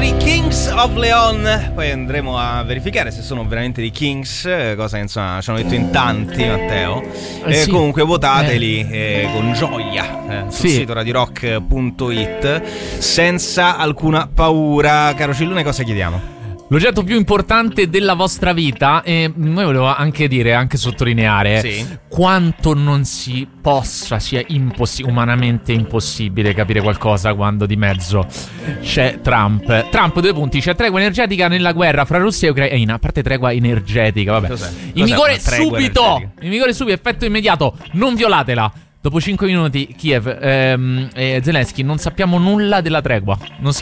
Sono i Kings of Leon. Poi andremo a verificare se sono veramente dei Kings, cosa che insomma ci hanno detto in tanti, Matteo. Sì. Comunque votateli con gioia sul sito radiorock.it senza alcuna paura. Caro Cillone, cosa chiediamo? L'oggetto più importante della vostra vita, e noi volevo anche dire, anche sottolineare quanto non si possa, sia umanamente impossibile capire qualcosa quando di mezzo c'è Trump. Trump, 2 punti, c'è tregua energetica nella guerra fra Russia e Ucraina. A parte tregua energetica, vabbè. In vigore subito, effetto immediato, non violatela. Dopo 5 minuti Kiev e Zelensky non sappiamo nulla della tregua.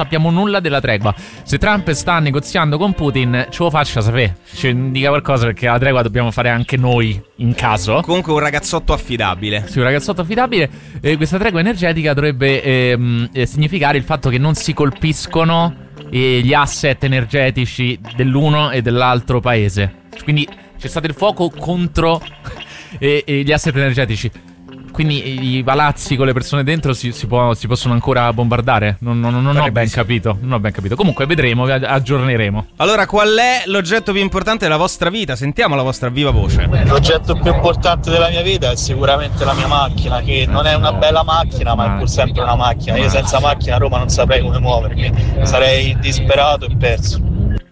Se Trump sta negoziando con Putin, ce lo faccia sapere, ci dica qualcosa, perché la tregua dobbiamo fare anche noi in caso. Comunque un ragazzotto affidabile. Sì, un ragazzotto affidabile. Questa tregua energetica dovrebbe significare il fatto che non si colpiscono gli asset energetici dell'uno e dell'altro paese. Quindi c'è stato il fuoco contro gli asset energetici. Quindi i palazzi con le persone dentro si possono ancora bombardare? Non ho ben capito. Comunque vedremo, aggiorneremo. Allora, qual è l'oggetto più importante della vostra vita? Sentiamo la vostra viva voce. L'oggetto più importante della mia vita è sicuramente la mia macchina, che non è una bella macchina, ma è pur sempre una macchina. Io senza macchina a Roma non saprei come muovermi, sarei disperato e perso.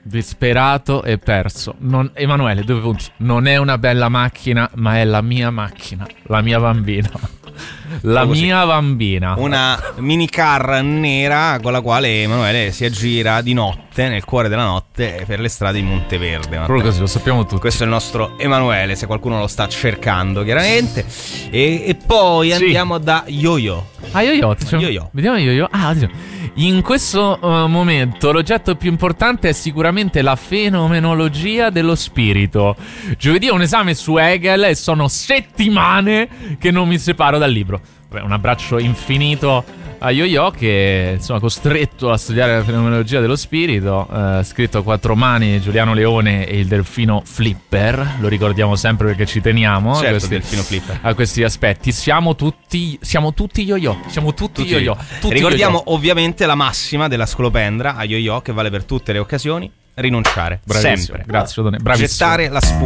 Emanuele, 2 punti. Non è una bella macchina, ma è la mia macchina, la mia bambina. Mia bambina. Una minicar nera con la quale Emanuele si aggira di notte, nel cuore della notte, per le strade di Monteverde. Proprio così, lo sappiamo tutti. Questo è il nostro Emanuele, se qualcuno lo sta cercando, chiaramente. E poi andiamo da Yo-Yo. Yo-Yo. Vediamo Yo-Yo. In questo momento l'oggetto più importante è sicuramente la fenomenologia dello spirito. Giovedì ho un esame su Hegel e sono settimane che non mi separo dal libro. Vabbè, un abbraccio infinito a Yo-Yo, che insomma costretto a studiare la fenomenologia dello spirito, scritto a 4 mani, Giuliano Leone e il delfino Flipper. Lo ricordiamo sempre perché ci teniamo delfino Flipper, a questi aspetti. Siamo tutti Yo-Yo. Yo-Yo. Ricordiamo ovviamente la massima della scolopendra a Yo-Yo, che vale per tutte le occasioni: rinunciare. Bravissimo. Sempre. Grazie, Odone. Bravissimo. Gettare la spugna.